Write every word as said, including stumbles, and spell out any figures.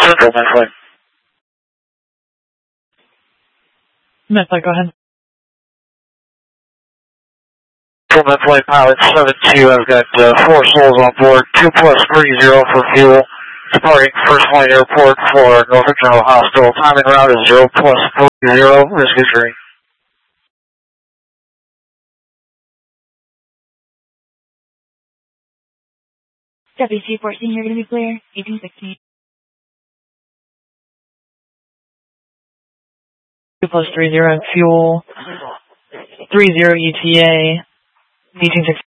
Central, Medflight. Medflight, go ahead. Medflight pilot seven two, I've got uh, four souls on board, two plus three zero for fuel. Departing First Flight Airport for Norfolk General Hospital. Timing route is zero plus three zero, risk is free. W C fourteen, you're going to be clear, eighteen sixteen. two plus three zero fuel, three zero E T A, eighteen sixteen.